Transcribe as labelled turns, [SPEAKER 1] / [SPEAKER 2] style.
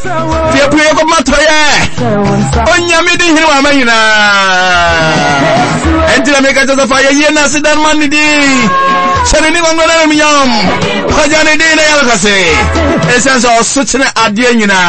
[SPEAKER 1] Fia puye ko matoye. Onyame di hirwa mayina. Entira meka jasa fa yena sidan man di. Sharini ngongona minyam. Khajani di na yakase. Essence of such an adye nyina.